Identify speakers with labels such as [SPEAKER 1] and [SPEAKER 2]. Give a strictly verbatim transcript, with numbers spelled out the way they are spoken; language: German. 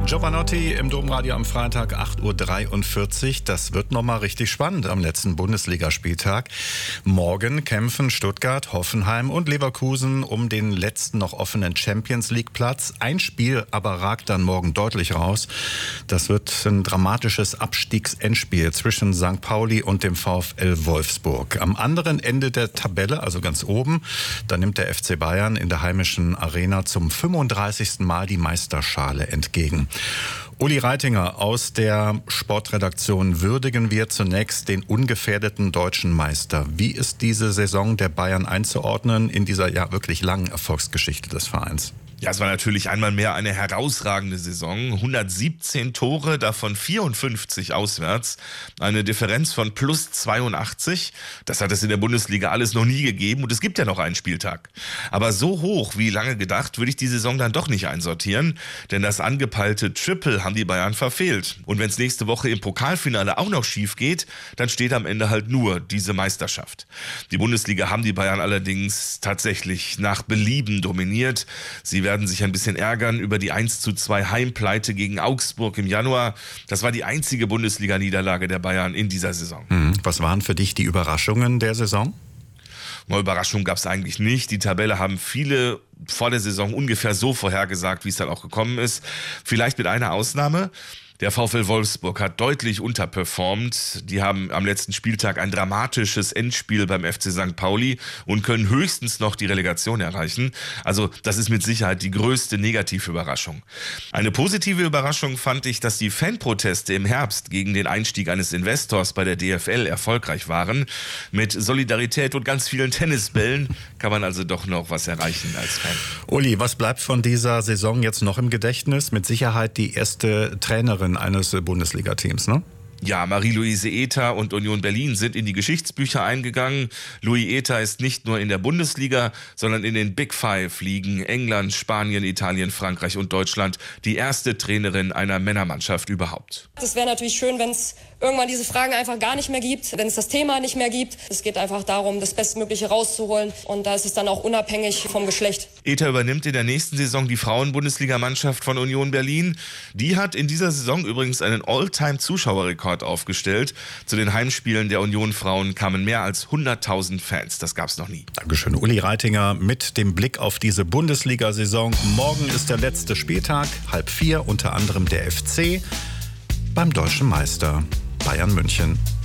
[SPEAKER 1] Giovanotti im Domradio am Freitag acht Uhr dreiundvierzig. Das wird nochmal richtig spannend am letzten Bundesligaspieltag. Morgen kämpfen Stuttgart, Hoffenheim und Leverkusen um den letzten noch offenen Champions-League-Platz. Ein Spiel aber ragt dann morgen deutlich raus. Das wird ein dramatisches Abstiegsendspiel zwischen Sankt Pauli und dem VfL Wolfsburg. Am anderen Ende der Tabelle, also ganz oben, da nimmt der F C Bayern in der heimischen Arena zum fünfunddreißigsten Mal die Meisterschale entgegen. Uli Reitinger aus der Sportredaktion, würdigen wir zunächst den ungefährdeten deutschen Meister. Wie ist diese Saison der Bayern einzuordnen in dieser ja wirklich langen Erfolgsgeschichte des Vereins?
[SPEAKER 2] Ja, es war natürlich einmal mehr eine herausragende Saison. hundertsiebzehn Tore, davon vierundfünfzig auswärts. Eine Differenz von plus zweiundachtzig. Das hat es in der Bundesliga alles noch nie gegeben. Und es gibt ja noch einen Spieltag. Aber so hoch wie lange gedacht, würde ich die Saison dann doch nicht einsortieren. Denn das angepeilte Triple haben die Bayern verfehlt. Und wenn es nächste Woche im Pokalfinale auch noch schief geht, dann steht am Ende halt nur diese Meisterschaft. Die Bundesliga haben die Bayern allerdings tatsächlich nach Belieben dominiert. Sie werden sich ein bisschen ärgern über die eins zu zwei Heimpleite gegen Augsburg im Januar. Das war die einzige Bundesliga-Niederlage der Bayern in dieser Saison.
[SPEAKER 1] Was waren für dich die Überraschungen der Saison?
[SPEAKER 2] Eine Überraschung gab es eigentlich nicht. Die Tabelle haben viele vor der Saison ungefähr so vorhergesagt, wie es dann auch gekommen ist. Vielleicht mit einer Ausnahme. Der VfL Wolfsburg hat deutlich unterperformt. Die haben am letzten Spieltag ein dramatisches Endspiel beim F C Sankt Pauli und können höchstens noch die Relegation erreichen. Also das ist mit Sicherheit die größte Negativüberraschung. Eine positive Überraschung fand ich, dass die Fanproteste im Herbst gegen den Einstieg eines Investors bei der D F L erfolgreich waren. Mit Solidarität und ganz vielen Tennisbällen kann man also doch noch was erreichen als Fan.
[SPEAKER 1] Uli, was bleibt von dieser Saison jetzt noch im Gedächtnis? Mit Sicherheit die erste Trainerin eines Bundesliga-Teams, ne?
[SPEAKER 2] Ja, Marie-Louise Ether und Union Berlin sind in die Geschichtsbücher eingegangen. Louis Ether ist nicht nur in der Bundesliga, sondern in den Big Five Ligen England, Spanien, Italien, Frankreich und Deutschland die erste Trainerin einer Männermannschaft überhaupt.
[SPEAKER 3] Es wäre natürlich schön, wenn es irgendwann diese Fragen einfach gar nicht mehr gibt, wenn es das Thema nicht mehr gibt. Es geht einfach darum, das Bestmögliche rauszuholen und da ist es dann auch unabhängig vom Geschlecht.
[SPEAKER 2] Ether übernimmt in der nächsten Saison die Frauen-Bundesliga-Mannschaft von Union Berlin. Die hat in dieser Saison übrigens einen All-Time-Zuschauerrekord aufgestellt. Zu den Heimspielen der Union-Frauen kamen mehr als hunderttausend Fans. Das gab es noch nie.
[SPEAKER 1] Dankeschön, Uli Reitinger, mit dem Blick auf diese Bundesliga-Saison. Morgen ist der letzte Spieltag, halb vier, unter anderem der F C beim deutschen Meister Bayern München.